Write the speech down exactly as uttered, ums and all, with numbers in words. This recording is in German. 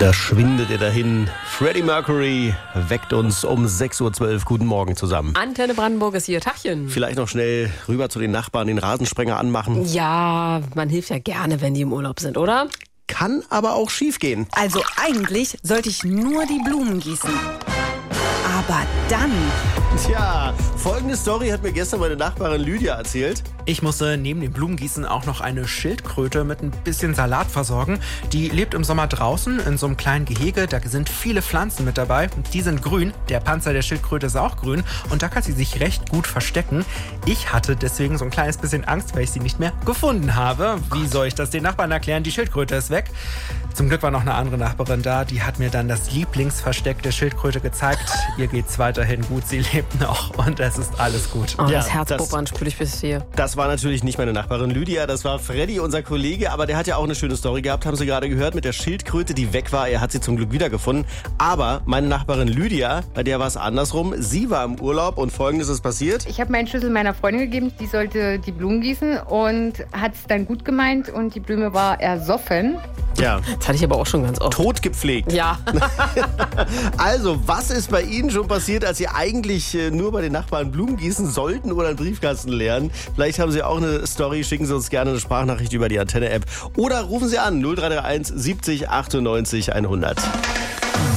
Da schwindet er dahin. Freddie Mercury weckt uns um sechs Uhr zwölf. Guten Morgen zusammen. Antenne Brandenburg ist hier. Tachchen. Vielleicht noch schnell rüber zu den Nachbarn, den Rasensprenger anmachen. Ja, man hilft ja gerne, wenn die im Urlaub sind, oder? Kann aber auch schief gehen. Also eigentlich sollte ich nur die Blumen gießen. Aber dann... Tja, folgende Story hat mir gestern meine Nachbarin Lydia erzählt. Ich musste neben dem Blumengießen auch noch eine Schildkröte mit ein bisschen Salat versorgen. Die lebt im Sommer draußen in so einem kleinen Gehege. Da sind viele Pflanzen mit dabei. Die sind grün. Der Panzer der Schildkröte ist auch grün. Und da kann sie sich recht gut verstecken. Ich hatte deswegen so ein kleines bisschen Angst, weil ich sie nicht mehr gefunden habe. Wie soll ich das den Nachbarn erklären? Die Schildkröte ist weg. Zum Glück war noch eine andere Nachbarin da. Die hat mir dann das Lieblingsversteck der Schildkröte gezeigt. Ihr geht's weiterhin gut. Sie lebt noch und es ist alles gut. Oh, Ja, das Herz das- puppern spüre ich bis hier. Das war natürlich nicht meine Nachbarin Lydia, das war Freddy, unser Kollege. Aber der hat ja auch eine schöne Story gehabt, haben Sie gerade gehört, mit der Schildkröte, die weg war. Er hat sie zum Glück wiedergefunden. Aber meine Nachbarin Lydia, bei der war es andersrum. Sie war im Urlaub und Folgendes ist passiert. Ich habe meinen Schlüssel meiner Freundin gegeben, die sollte die Blumen gießen und hat es dann gut gemeint und die Blume war ersoffen. Ja, Das hatte ich aber auch schon ganz oft. tot gepflegt. Ja. Also, was ist bei Ihnen schon passiert, als Sie eigentlich äh, nur bei den Nachbarn Blumen gießen sollten oder einen Briefkasten leeren? Vielleicht haben Sie auch eine Story, schicken Sie uns gerne eine Sprachnachricht über die Antenne-App oder rufen Sie an null drei drei eins siebzig achtundneunzig hundert.